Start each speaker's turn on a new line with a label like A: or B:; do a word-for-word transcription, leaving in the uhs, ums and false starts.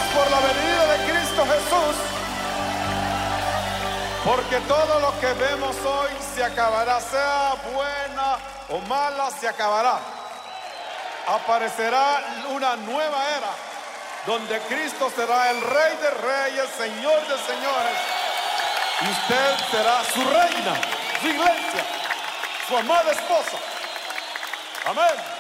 A: por la venida de Cristo Jesús, porque todo lo que vemos hoy se acabará, sea buena o mala, se acabará. Aparecerá una nueva era donde Cristo será el Rey de Reyes, Señor de Señores, y usted será su reina, su iglesia, su amada esposa. Amén.